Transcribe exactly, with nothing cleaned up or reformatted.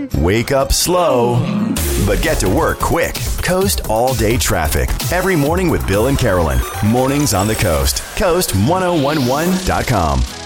Wake up slow, but get to work quick. Coast all-day traffic. Every morning with Bill and Carolyn. Mornings on the Coast. Coast ten eleven dot com.